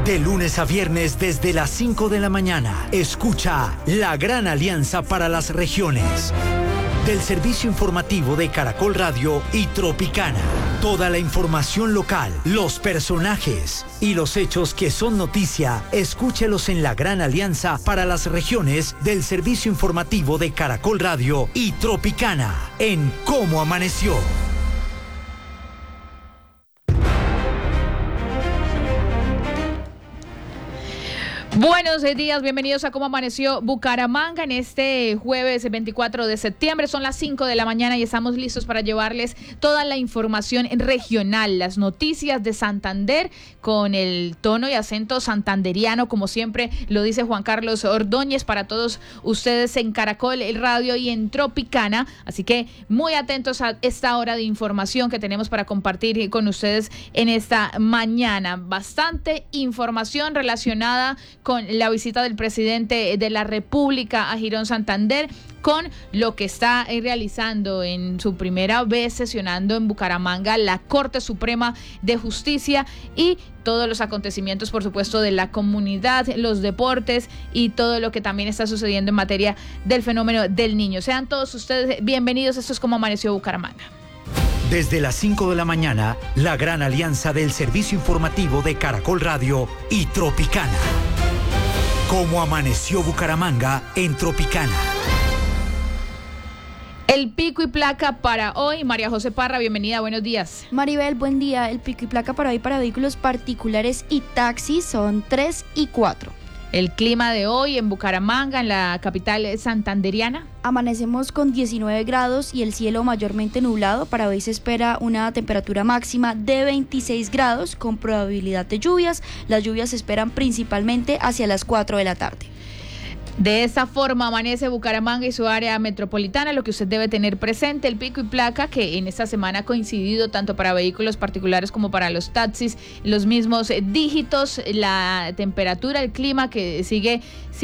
De lunes a viernes desde las 5 de la mañana, escucha La Gran Alianza para las Regiones. Del servicio informativo de Caracol Radio y Tropicana. Toda la información local, los personajes y los hechos que son noticia, escúchelos en La Gran Alianza para las Regiones del servicio informativo de Caracol Radio y Tropicana en Cómo Amaneció. Buenos días, bienvenidos a Cómo Amaneció Bucaramanga en este jueves 24 de septiembre. Son las 5 de la mañana y estamos listos para llevarles toda la información regional, las noticias de Santander con el tono y acento santanderiano, como siempre lo dice Juan Carlos Ordóñez, para todos ustedes en Caracol Radio y en Tropicana. Así que muy atentos a esta hora de información que tenemos para compartir con ustedes en esta mañana. Bastante información relacionada con la visita del presidente de la República a Girón Santander, con lo que está realizando en su primera vez sesionando en Bucaramanga la Corte Suprema de Justicia y todos los acontecimientos, por supuesto, de la comunidad, los deportes y todo lo que también está sucediendo en materia del fenómeno del niño. Sean todos ustedes bienvenidos. Esto es Cómo Amaneció Bucaramanga. Desde las 5 de la mañana, la gran alianza del servicio informativo de Caracol Radio y Tropicana. Cómo Amaneció Bucaramanga en Tropicana. El pico y placa para hoy. María José Parra, bienvenida, buenos días. Maribel, buen día. El pico y placa para hoy para vehículos particulares y taxis son 3 y 4. El clima de hoy en Bucaramanga, en la capital santanderiana. Amanecemos con 19 grados y el cielo mayormente nublado. Para hoy se espera una temperatura máxima de 26 grados con probabilidad de lluvias. Las lluvias se esperan principalmente hacia las 4 de la tarde. De esta forma amanece Bucaramanga y su área metropolitana. Lo que usted debe tener presente, el pico y placa, que en esta semana ha coincidido tanto para vehículos particulares como para los taxis, los mismos dígitos, la temperatura, el clima que sigue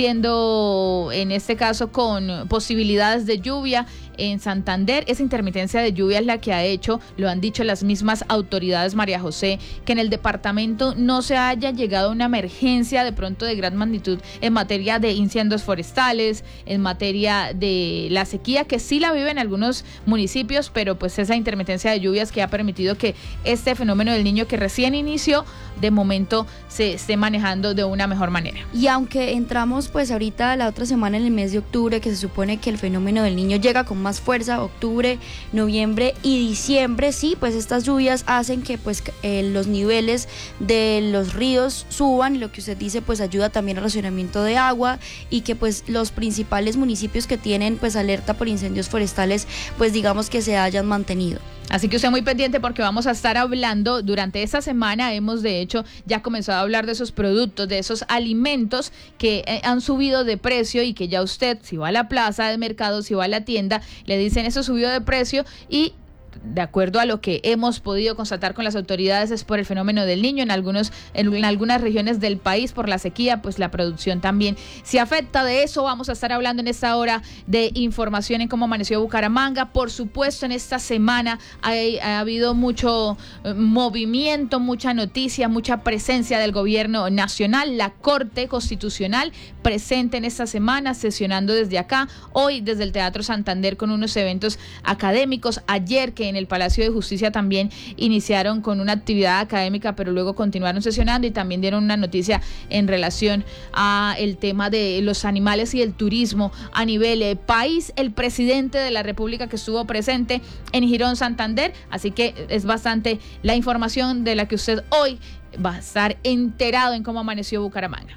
siendo, en este caso, con posibilidades de lluvia en Santander. Esa intermitencia de lluvia es la que ha hecho, lo han dicho las mismas autoridades, María José, que en el departamento no se haya llegado a una emergencia de pronto de gran magnitud en materia de incendios forestales, en materia de la sequía, que sí la vive en algunos municipios, pero pues esa intermitencia de lluvias que ha permitido que este fenómeno del niño que recién inició, de momento se esté manejando de una mejor manera. Y aunque entramos pues ahorita la otra semana en el mes de octubre, que se supone que el fenómeno del niño llega con más fuerza, octubre, noviembre y diciembre, sí, pues estas lluvias hacen que pues los niveles de los ríos suban, y lo que usted dice pues ayuda también al racionamiento de agua, y que pues los principales municipios que tienen pues alerta por incendios forestales pues digamos que se hayan mantenido. Así que usted muy pendiente porque vamos a estar hablando durante esta semana. Hemos de hecho ya comenzado a hablar de esos productos, de esos alimentos que han subido de precio y que ya usted, si va a la plaza de mercado, si va a la tienda, le dicen eso subió de precio, y de acuerdo a lo que hemos podido constatar con las autoridades es por el fenómeno del niño. En algunas regiones del país por la sequía, pues la producción también se afecta. De eso vamos a estar hablando en esta hora de información en Cómo Amaneció Bucaramanga. Por supuesto, en esta semana ha habido mucho movimiento, mucha noticia, mucha presencia del gobierno nacional. La Corte Constitucional presente en esta semana, sesionando desde acá, hoy desde el Teatro Santander con unos eventos académicos. Ayer que en el Palacio de Justicia también iniciaron con una actividad académica, pero luego continuaron sesionando y también dieron una noticia en relación a el tema de los animales y el turismo a nivel país. El presidente de la República que estuvo presente en Girón Santander, así que es bastante la información de la que usted hoy va a estar enterado en Cómo Amaneció Bucaramanga.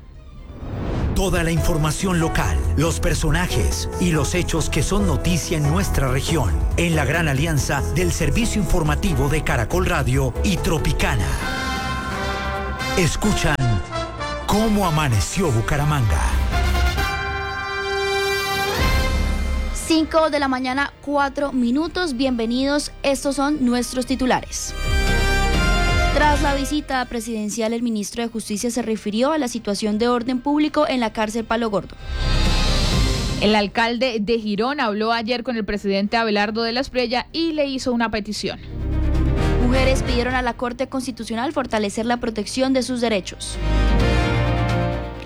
Toda la información local, los personajes y los hechos que son noticia en nuestra región, en la gran alianza del servicio informativo de Caracol Radio y Tropicana. Escuchan Cómo Amaneció Bucaramanga. 5 de la mañana, 4 minutos. Bienvenidos, estos son nuestros titulares. Tras la visita presidencial, el ministro de Justicia se refirió a la situación de orden público en la cárcel Palo Gordo. El alcalde de Girón habló ayer con el presidente Abelardo de la Espriella y le hizo una petición. Mujeres pidieron a la Corte Constitucional fortalecer la protección de sus derechos.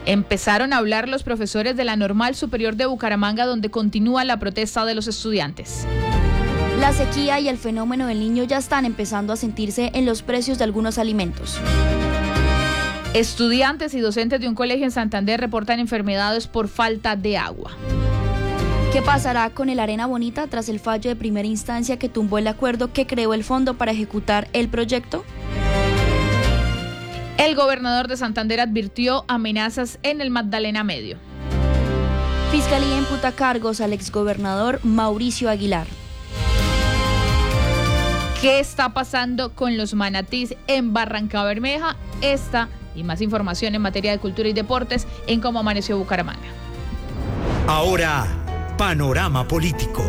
Empezaron a hablar los profesores de la Normal Superior de Bucaramanga, donde continúa la protesta de los estudiantes. La sequía y el fenómeno del niño ya están empezando a sentirse en los precios de algunos alimentos. Estudiantes y docentes de un colegio en Santander reportan enfermedades por falta de agua. ¿Qué pasará con el Arena Bonita tras el fallo de primera instancia que tumbó el acuerdo que creó el fondo para ejecutar el proyecto? El gobernador de Santander advirtió amenazas en el Magdalena Medio. Fiscalía imputa cargos al exgobernador Mauricio Aguilar. ¿Qué está pasando con los manatís en Barrancabermeja? Esta y más información en materia de cultura y deportes en Cómo Amaneció Bucaramanga. Ahora, panorama político.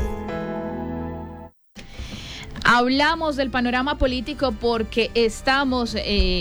Hablamos del panorama político porque estamos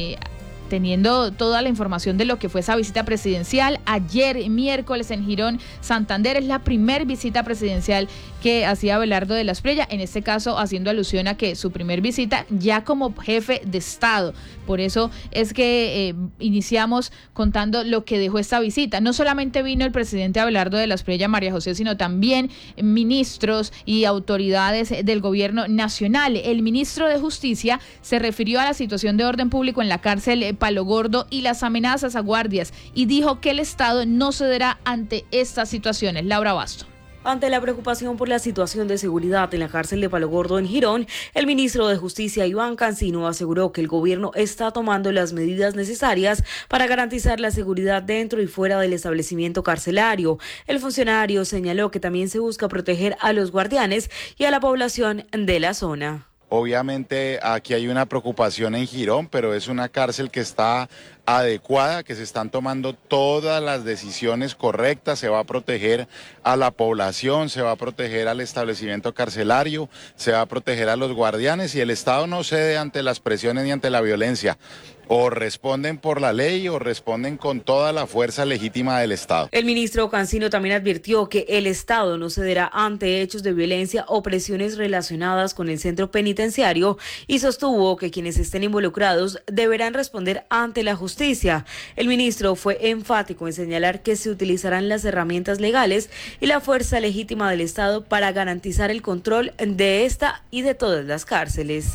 teniendo toda la información de lo que fue esa visita presidencial. Ayer, miércoles, en Girón, Santander, es la primer visita presidencial que hacía Abelardo de la Espriella, en este caso haciendo alusión a que su primer visita ya como jefe de Estado. Por eso es que iniciamos contando lo que dejó esta visita. No solamente vino el presidente Abelardo de la Espriella, María José, sino también ministros y autoridades del gobierno nacional. El ministro de Justicia se refirió a la situación de orden público en la cárcel Palo Gordo y las amenazas a guardias, y dijo que el Estado no cederá ante estas situaciones. Laura Basto. Ante la preocupación por la situación de seguridad en la cárcel de Palo Gordo en Girón, el ministro de Justicia, Iván Cancino, aseguró que el gobierno está tomando las medidas necesarias para garantizar la seguridad dentro y fuera del establecimiento carcelario. El funcionario señaló que también se busca proteger a los guardianes y a la población de la zona. Obviamente aquí hay una preocupación en Girón, pero es una cárcel que está adecuada, que se están tomando todas las decisiones correctas, se va a proteger a la población, se va a proteger al establecimiento carcelario, se va a proteger a los guardianes, y el Estado no cede ante las presiones ni ante la violencia. O responden por la ley o responden con toda la fuerza legítima del Estado. El ministro Cancino también advirtió que el Estado no cederá ante hechos de violencia o presiones relacionadas con el centro penitenciario, y sostuvo que quienes estén involucrados deberán responder ante la justicia. El ministro fue enfático en señalar que se utilizarán las herramientas legales y la fuerza legítima del Estado para garantizar el control de esta y de todas las cárceles.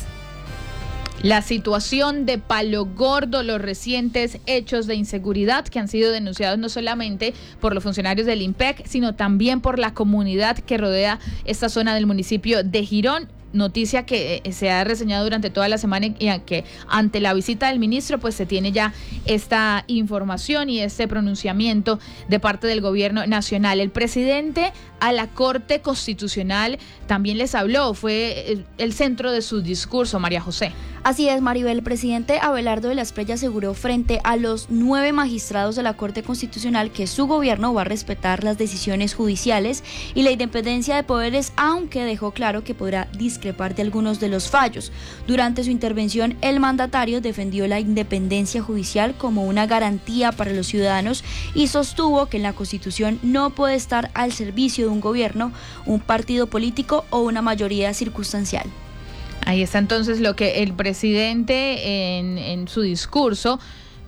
La situación de Palo Gordo, los recientes hechos de inseguridad que han sido denunciados no solamente por los funcionarios del IMPEC, sino también por la comunidad que rodea esta zona del municipio de Girón. Noticia que se ha reseñado durante toda la semana, y que ante la visita del ministro pues se tiene ya esta información y este pronunciamiento de parte del gobierno nacional. El presidente a la Corte Constitucional también les habló, fue el centro de su discurso, María José. Así es, Maribel. El presidente Abelardo de la Espriella aseguró frente a los 9 magistrados de la Corte Constitucional que su gobierno va a respetar las decisiones judiciales y la independencia de poderes, aunque dejó claro que podrá discrepar de algunos de los fallos. Durante su intervención, el mandatario defendió la independencia judicial como una garantía para los ciudadanos y sostuvo que en la Constitución no puede estar al servicio de un gobierno, un partido político o una mayoría circunstancial. Ahí está entonces lo que el presidente en su discurso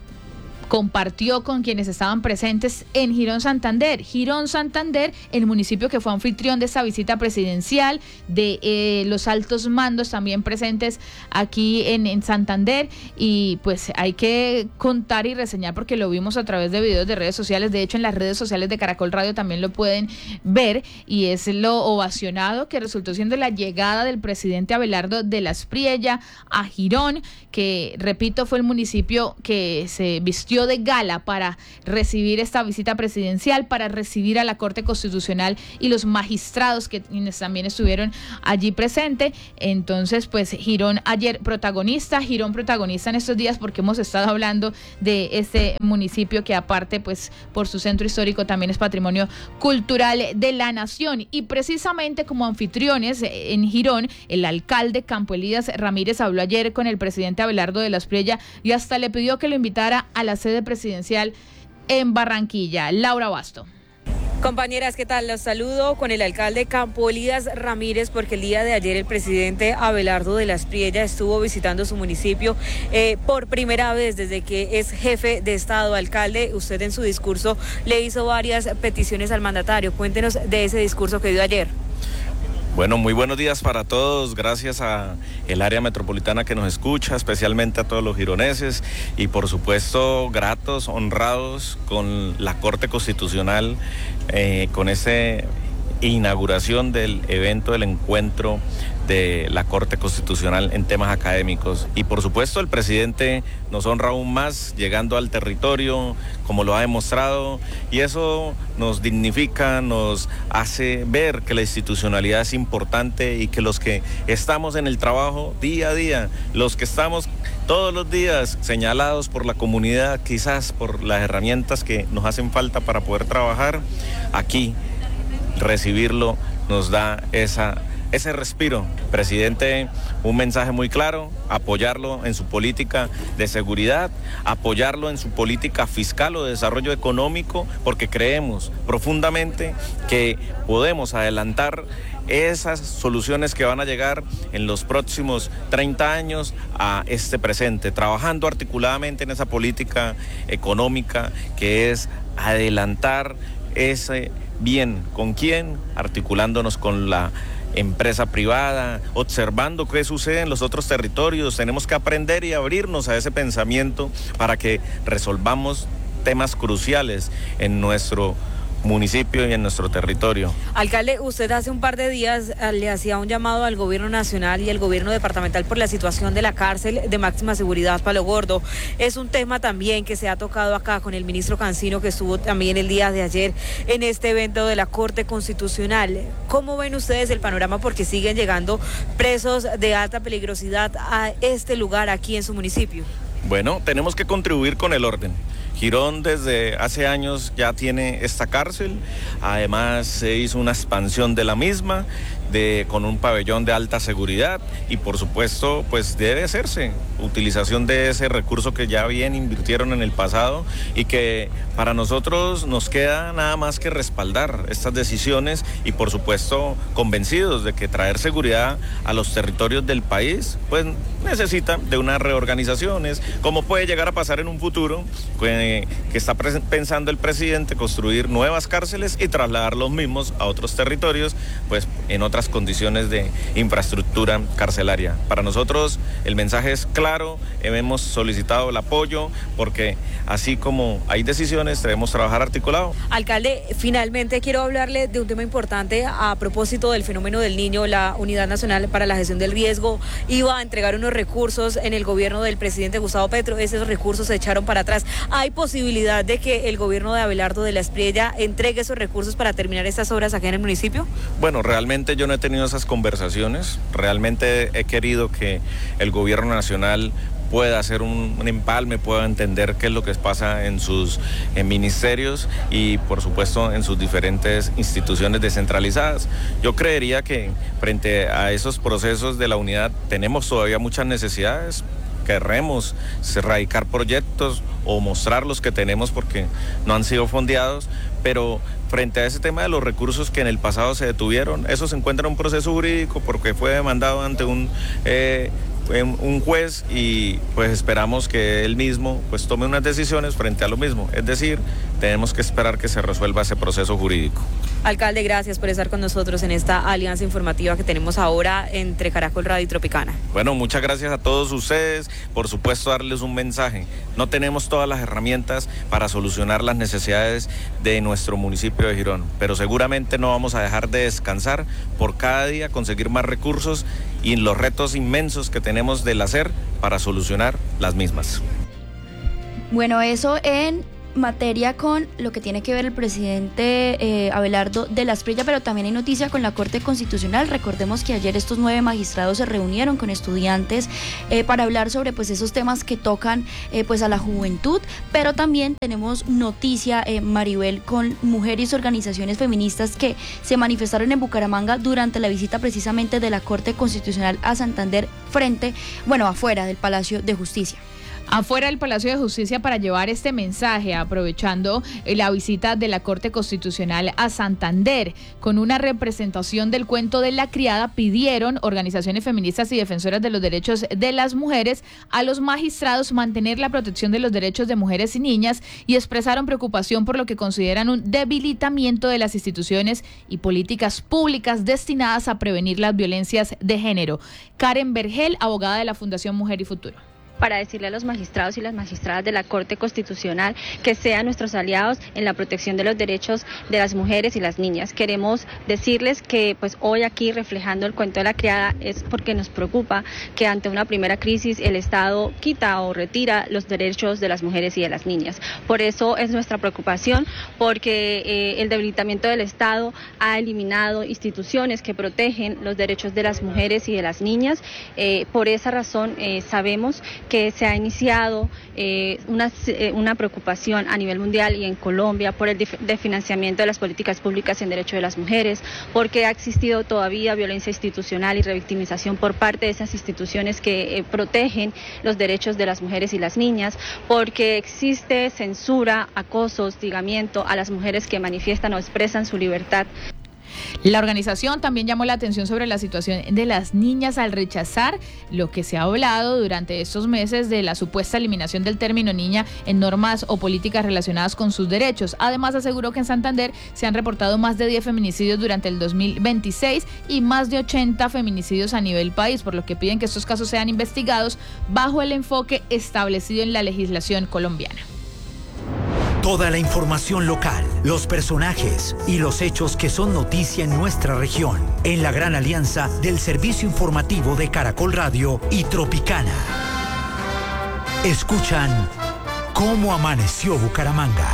compartió con quienes estaban presentes en Girón Santander. Girón Santander, el municipio que fue anfitrión de esta visita presidencial, de los altos mandos también presentes aquí en Santander, y pues hay que contar y reseñar porque lo vimos a través de videos de redes sociales. De hecho, en las redes sociales de Caracol Radio también lo pueden ver, y es lo ovacionado que resultó siendo la llegada del presidente Abelardo de la Espriella a Girón, que repito fue el municipio que se vistió de gala para recibir esta visita presidencial, para recibir a la Corte Constitucional y los magistrados quienes también estuvieron allí presente. Entonces, pues Girón ayer protagonista, Girón protagonista en estos días, porque hemos estado hablando de este municipio que aparte, pues por su centro histórico, también es patrimonio cultural de la nación. Y precisamente como anfitriones en Girón, el alcalde Campo Elías Ramírez habló ayer con el presidente Abelardo de la Espriella y hasta le pidió que lo invitara a la sede presidencial en Barranquilla. Laura Basto. Compañeras, ¿qué tal? Los saludo con el alcalde Campo Elías Ramírez, porque el día de ayer el presidente Abelardo de la Espriella estuvo visitando su municipio por primera vez desde que es jefe de Estado. Alcalde, usted en su discurso le hizo varias peticiones al mandatario. Cuéntenos de ese discurso que dio ayer. Bueno, muy buenos días para todos, gracias a el área metropolitana que nos escucha, especialmente a todos los gironeses y por supuesto gratos, honrados con la Corte Constitucional, con esa inauguración del evento del encuentro de la Corte Constitucional en temas académicos. Y por supuesto el presidente nos honra aún más llegando al territorio, como lo ha demostrado, y eso nos dignifica, nos hace ver que la institucionalidad es importante y que los que estamos en el trabajo día a día, los que estamos todos los días señalados por la comunidad, quizás por las herramientas que nos hacen falta para poder trabajar, aquí recibirlo nos da ese respiro. Presidente, un mensaje muy claro: apoyarlo en su política de seguridad, apoyarlo en su política fiscal o de desarrollo económico, porque creemos profundamente que podemos adelantar esas soluciones que van a llegar en los próximos 30 años a este presente, trabajando articuladamente en esa política económica que es adelantar ese bien. ¿Con quién? Articulándonos con la empresa privada, observando qué sucede en los otros territorios. Tenemos que aprender y abrirnos a ese pensamiento para que resolvamos temas cruciales en nuestro municipio y en nuestro territorio. Alcalde, usted hace un par de días le hacía un llamado al gobierno nacional y al gobierno departamental por la situación de la cárcel de máxima seguridad Palo Gordo. Es un tema también que se ha tocado acá con el ministro Cancino, que estuvo también el día de ayer en este evento de la Corte Constitucional. ¿Cómo ven ustedes el panorama? Porque siguen llegando presos de alta peligrosidad a este lugar aquí en su municipio. Bueno, tenemos que contribuir con el orden. Girón desde hace años ya tiene esta cárcel, además se hizo una expansión de la misma, con un pabellón de alta seguridad, y por supuesto pues debe hacerse utilización de ese recurso que ya bien invirtieron en el pasado y que para nosotros nos queda nada más que respaldar estas decisiones y por supuesto convencidos de que traer seguridad a los territorios del país pues necesita de unas reorganizaciones, como puede llegar a pasar en un futuro que está pensando el presidente, construir nuevas cárceles y trasladar los mismos a otros territorios pues en otras condiciones de infraestructura carcelaria. Para nosotros el mensaje es claro, hemos solicitado el apoyo porque así como hay decisiones debemos trabajar articulado. Alcalde, finalmente quiero hablarle de un tema importante a propósito del fenómeno del niño. La Unidad Nacional para la Gestión del Riesgo iba a entregar unos recursos en el gobierno del presidente Gustavo Petro, esos recursos se echaron para atrás. ¿Hay posibilidad de que el gobierno de Abelardo de la Espriella entregue esos recursos para terminar estas obras acá en el municipio? Bueno, realmente yo no he tenido esas conversaciones, realmente he querido que el gobierno nacional pueda hacer un empalme, pueda entender qué es lo que pasa en sus ministerios y por supuesto en sus diferentes instituciones descentralizadas. Yo creería que frente a esos procesos de la unidad tenemos todavía muchas necesidades. Querremos erradicar proyectos o mostrar los que tenemos porque no han sido fondeados, pero frente a ese tema de los recursos que en el pasado se detuvieron, eso se encuentra en un proceso jurídico porque fue demandado ante un juez y pues esperamos que él mismo pues tome unas decisiones frente a lo mismo, es decir, tenemos que esperar que se resuelva ese proceso jurídico. Alcalde, gracias por estar con nosotros en esta alianza informativa que tenemos ahora entre Caracol Radio y Tropicana. Bueno, muchas gracias a todos ustedes, por supuesto darles un mensaje, no tenemos todas las herramientas para solucionar las necesidades de nuestro municipio de Girón, pero seguramente no vamos a dejar de descansar por cada día conseguir más recursos y los retos inmensos que tenemos del hacer para solucionar las mismas. Bueno, eso en materia con lo que tiene que ver el presidente Abelardo de la Espriella, pero también hay noticia con la Corte Constitucional. Recordemos que ayer estos 9 magistrados se reunieron con estudiantes para hablar sobre pues esos temas que tocan pues a la juventud, pero también tenemos noticia, Maribel, con mujeres y organizaciones feministas que se manifestaron en Bucaramanga durante la visita precisamente de la Corte Constitucional a Santander afuera del Palacio de Justicia. Afuera del Palacio de Justicia para llevar este mensaje, aprovechando la visita de la Corte Constitucional a Santander. Con una representación del cuento de la criada, pidieron organizaciones feministas y defensoras de los derechos de las mujeres a los magistrados mantener la protección de los derechos de mujeres y niñas y expresaron preocupación por lo que consideran un debilitamiento de las instituciones y políticas públicas destinadas a prevenir las violencias de género. Karen Vergel, abogada de la Fundación Mujer y Futuro. Para decirle a los magistrados y las magistradas de la Corte Constitucional que sean nuestros aliados en la protección de los derechos de las mujeres y las niñas. Queremos decirles que pues hoy aquí reflejando el cuento de la criada es porque nos preocupa que ante una primera crisis el Estado quita o retira los derechos de las mujeres y de las niñas. Por eso es nuestra preocupación, porque el debilitamiento del Estado ha eliminado instituciones que protegen los derechos de las mujeres y de las niñas. Por esa razón sabemos que se ha iniciado una preocupación a nivel mundial y en Colombia por el desfinanciamiento de las políticas públicas en derecho de las mujeres, porque ha existido todavía violencia institucional y revictimización por parte de esas instituciones que protegen los derechos de las mujeres y las niñas, porque existe censura, acoso, hostigamiento a las mujeres que manifiestan o expresan su libertad. La organización también llamó la atención sobre la situación de las niñas al rechazar lo que se ha hablado durante estos meses de la supuesta eliminación del término niña en normas o políticas relacionadas con sus derechos. Además, aseguró que en Santander se han reportado más de 10 feminicidios durante el 2026 y más de 80 feminicidios a nivel país, por lo que piden que estos casos sean investigados bajo el enfoque establecido en la legislación colombiana. Toda la información local, los personajes y los hechos que son noticia en nuestra región, en la gran alianza del servicio informativo de Caracol Radio y Tropicana. Escuchan Cómo Amaneció Bucaramanga.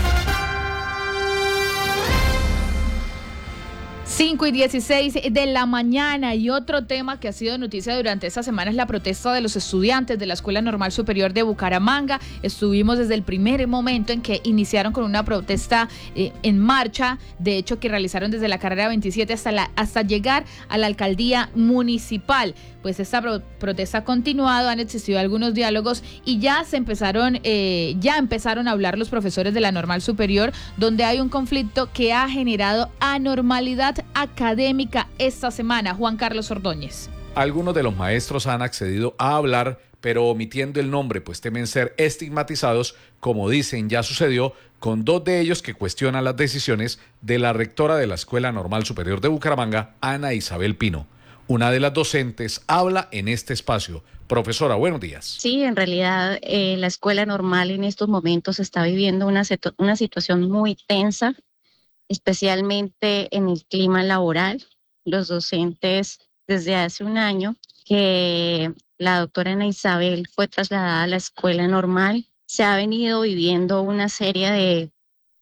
5:16 de la mañana, y otro tema que ha sido noticia durante esta semana es la protesta de los estudiantes de la Escuela Normal Superior de Bucaramanga. Estuvimos desde el primer momento en que iniciaron con una protesta en marcha, de hecho que realizaron desde la carrera 27 hasta llegar a la alcaldía municipal. Pues esta protesta ha continuado, han existido algunos diálogos y ya empezaron a hablar los profesores de la Normal Superior, donde hay un conflicto que ha generado anormalidad académica esta semana. Juan Carlos Ordóñez. Algunos de los maestros han accedido a hablar, pero omitiendo el nombre, pues temen ser estigmatizados, como dicen ya sucedió con dos de ellos que cuestionan las decisiones de la rectora de la Escuela Normal Superior de Bucaramanga, Ana Isabel Pino. Una de las docentes habla en este espacio. Profesora, buenos días. Sí, en realidad la Escuela Normal en estos momentos está viviendo una situación muy tensa, especialmente en el clima laboral. Los docentes, desde hace un año que la doctora Ana Isabel fue trasladada a la Escuela Normal, se ha venido viviendo una serie de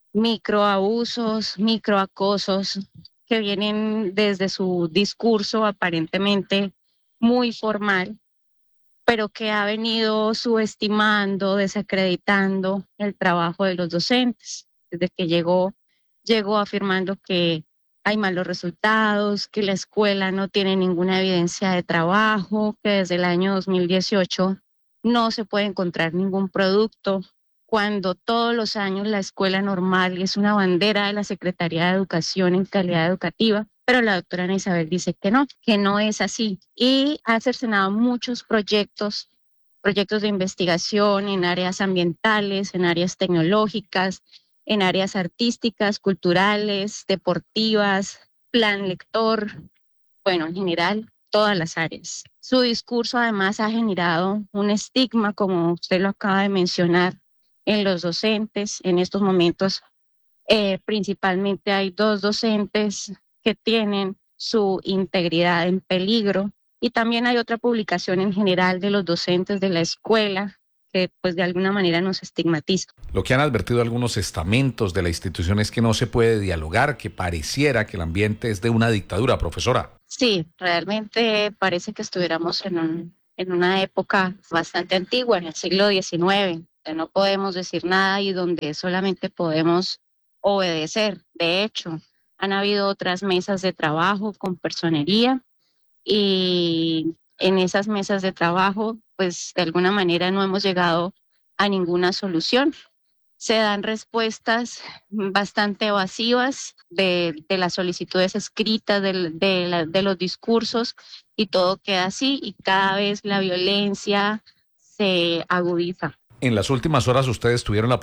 microabusos, microacosos, que vienen desde su discurso aparentemente muy formal, pero que ha venido subestimando, desacreditando el trabajo de los docentes. Desde que llegó afirmando que hay malos resultados, que la escuela no tiene ninguna evidencia de trabajo, que desde el año 2018 no se puede encontrar ningún producto, cuando todos los años la Escuela Normal es una bandera de la Secretaría de Educación en calidad educativa, pero la doctora Ana Isabel dice que no es así. Y ha cercenado muchos proyectos de investigación en áreas ambientales, en áreas tecnológicas, en áreas artísticas, culturales, deportivas, plan lector, bueno, en general, todas las áreas. Su discurso además ha generado un estigma, como usted lo acaba de mencionar, en los docentes. En estos momentos principalmente hay 2 docentes que tienen su integridad en peligro, y también hay otra publicación en general de los docentes de la escuela que pues de alguna manera nos estigmatiza. Lo que han advertido algunos estamentos de la institución es que no se puede dialogar, que pareciera que el ambiente es de una dictadura, profesora. Sí, realmente parece que estuviéramos en una época bastante antigua, en el siglo XIX, no podemos decir nada y donde solamente podemos obedecer. De hecho, han habido otras mesas de trabajo con personería, y en esas mesas de trabajo pues de alguna manera no hemos llegado a ninguna solución. Se dan respuestas bastante evasivas de las solicitudes escritas, de los discursos, y todo queda así, y cada vez la violencia se agudiza. En las últimas horas ustedes tuvieron la